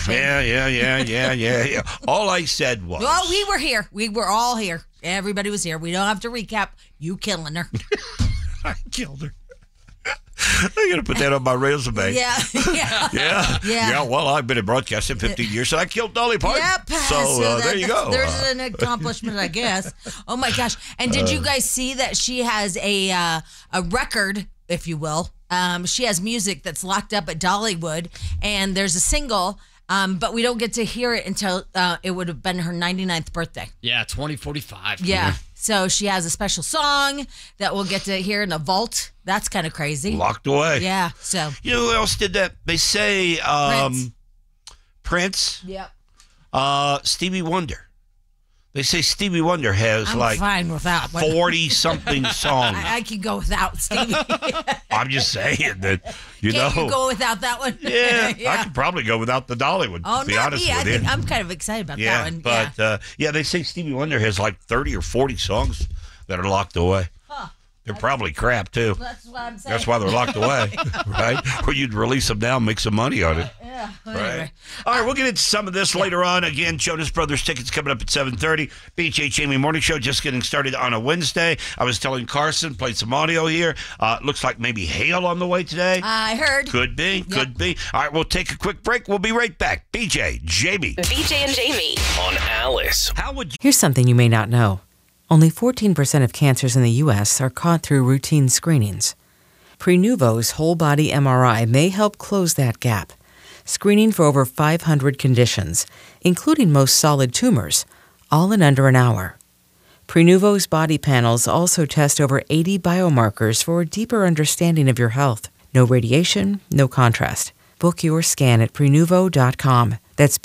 Yeah. All I said was... Well, we were here. We were all here. Everybody was here. We don't have to recap. You killing her. I killed her. I'm going to put that on my resume. Yeah. Well, I've been in broadcasting 15 years, and I killed Dolly Parton. Yep. So there you go. There's an accomplishment, I guess. Oh, my gosh. And did you guys see that she has a record, if you will? She has music that's locked up at Dollywood, and there's a single, but we don't get to hear it until it would have been her 99th birthday. Yeah, 2045. Yeah. So she has a special song that we'll get to hear in a vault. That's kind of crazy. Locked away. Yeah. So you know who else did that? They say Prince. Yep. Stevie Wonder. They say Stevie Wonder has I'm fine with that. 40-something songs. I can go without Stevie. I'm just saying that, you Can't know. you go without that one? Yeah, I could probably go without the Dollywood, Oh, to be not honest me. with you. I'm kind of excited about that one. But they say Stevie Wonder has like 30 or 40 songs that are locked away. Huh. They're probably crap, too. That's what I'm saying. That's why they're locked away, right? Or you'd release them now and make some money on it. Yeah. Right. Anyway. All right, we'll get into some of this later on. Again, Jonas Brothers tickets coming up at 7:30. BJ Jamie Morning Show just getting started on a Wednesday. I was telling Carson, played some audio here. Looks like maybe hail on the way today. I heard. Could be. All right, we'll take a quick break. We'll be right back. BJ, Jamie. BJ and Jamie on Alice. How would you... Here's something you may not know. Only 14% of cancers in the U.S. are caught through routine screenings. Prenuvo's whole-body MRI may help close that gap, screening for over 500 conditions, including most solid tumors, all in under an hour. Prenuvo's body panels also test over 80 biomarkers for a deeper understanding of your health. No radiation, no contrast. Book your scan at Prenuvo.com. That's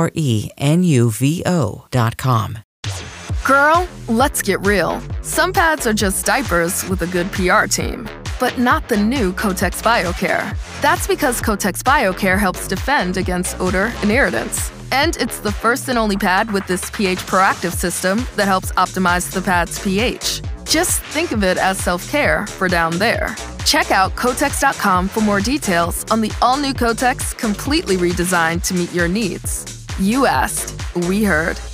Prenuvo.com. Girl, let's get real. Some pads are just diapers with a good PR team, but not the new Kotex BioCare. That's because Kotex BioCare helps defend against odor and irritants. And it's the first and only pad with this pH proactive system that helps optimize the pad's pH. Just think of it as self-care for down there. Check out Kotex.com for more details on the all-new Kotex, completely redesigned to meet your needs. You asked, we heard.